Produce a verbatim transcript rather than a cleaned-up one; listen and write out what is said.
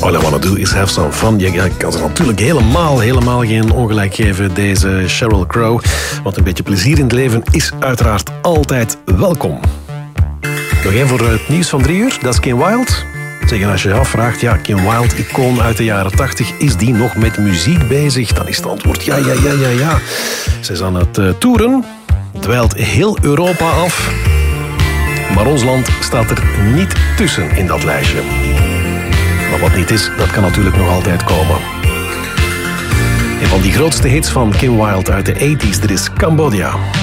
All I wanna do is have some fun. Je ja, kan ze natuurlijk helemaal, helemaal geen ongelijk geven, deze Sheryl Crow. Want een beetje plezier in het leven is uiteraard altijd welkom. Nog één voor het nieuws van drie uur, dat is Kim Wilde. Zeggen, als je je afvraagt, ja, Kim Wilde, icoon uit de jaren tachtig, is die nog met muziek bezig? Dan is het antwoord ja, ja, ja, ja, ja. Ze is aan het uh, toeren, dweilt heel Europa af. Maar ons land staat er niet tussen in dat lijstje. Maar wat niet is, dat kan natuurlijk nog altijd komen. Een van die grootste hits van Kim Wilde uit de tachtiger, er is Cambodja.